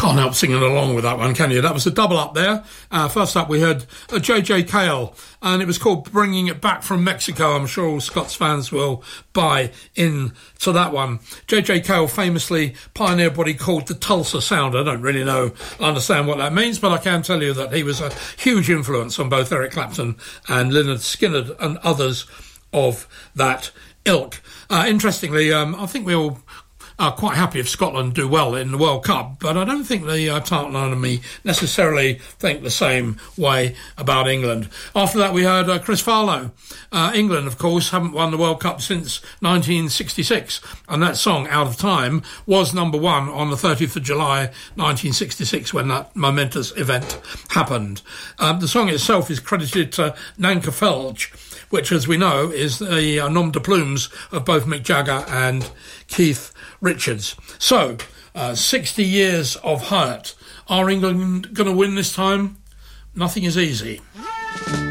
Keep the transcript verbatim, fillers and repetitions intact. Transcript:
Can't help singing along with that one, can you? That was a double up there. Uh, first up, we heard uh, J J Cale, and it was called Bringing It Back from Mexico. I'm sure all Scots fans will buy in to that one. J J Cale famously pioneered what he called the Tulsa sound. I don't really know, understand what that means, but I can tell you that he was a huge influence on both Eric Clapton and Lynyrd Skynyrd and others of that ilk. Uh, interestingly, um, I think we all are quite happy if Scotland do well in the World Cup, but I don't think the uh, Tartan Army necessarily think the same way about England. After that, we heard uh, Chris Farlow. Uh, England, of course, haven't won the World Cup since nineteen sixty-six, and that song, Out of Time, was number one on the thirtieth of July nineteen sixty-six when that momentous event happened. Um, the song itself is credited to Nanka Felge, which, as we know, is the uh, nom de plumes of both Mick Jagger and Keith Richards. So, uh, sixty years of hurt. Are England going to win this time? Nothing is easy.